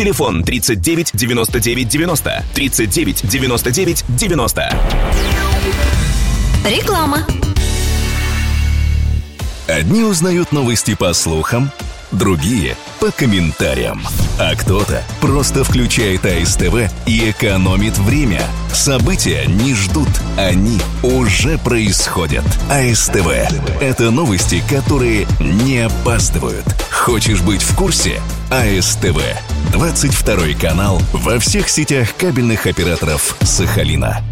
Телефон 39 99 90. 39 99 90. Реклама. Одни узнают новости по слухам, другие – по комментариям. А кто-то просто включает АСТВ и экономит время. События не ждут, они уже происходят. АСТВ – это новости, которые не опаздывают. Хочешь быть в курсе? АСТВ. 22 канал во всех сетях кабельных операторов Сахалина.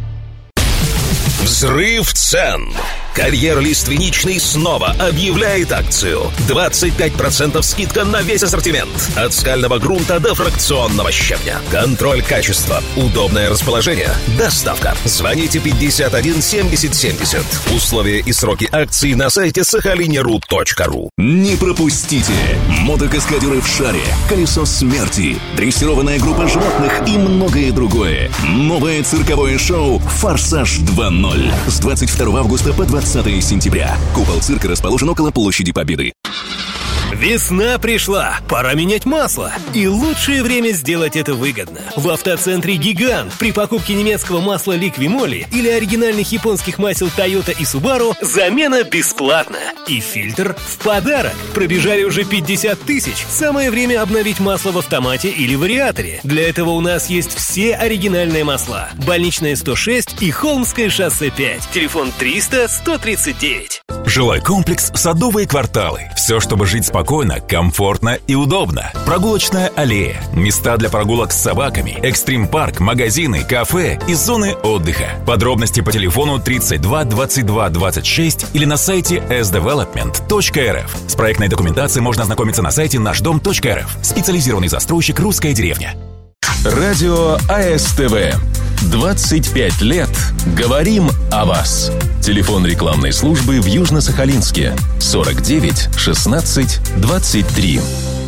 Взрыв цен. Карьер Лиственничный снова объявляет акцию. 25% скидка на весь ассортимент. От скального грунта до фракционного щебня. Контроль качества. Удобное расположение. Доставка. Звоните 51 70 70. Условия и сроки акции на сайте сахалинеру.ру. Не пропустите! Мотокаскадеры в шаре, колесо смерти, дрессированная группа животных и многое другое. Новое цирковое шоу «Форсаж 2.0» с 22 августа по 20 сентября. Купол цирка расположен около площади Победы. Весна пришла, пора менять масло. И лучшее время сделать это выгодно. В автоцентре «Гигант» при покупке немецкого масла «Ликвимоли» или оригинальных японских масел «Тойота» и «Субару» замена бесплатна. И фильтр в подарок. Пробежали уже 50 тысяч. Самое время обновить масло в автомате или вариаторе. Для этого у нас есть все оригинальные масла. Больничная 106 и Холмское шоссе 5. Телефон 300 139. Жилой комплекс «Садовые кварталы». Все, чтобы жить спокойно, комфортно и удобно. Прогулочная аллея, места для прогулок с собаками, экстрим-парк, магазины, кафе и зоны отдыха. Подробности по телефону 32 22 26 или на сайте sdevelopment.rf. С проектной документацией можно ознакомиться на сайте нашдом.рф. Специализированный застройщик «Русская деревня». Радио АСТВ. 25 лет. Говорим о вас. Телефон рекламной службы в Южно-Сахалинске 49 16 23.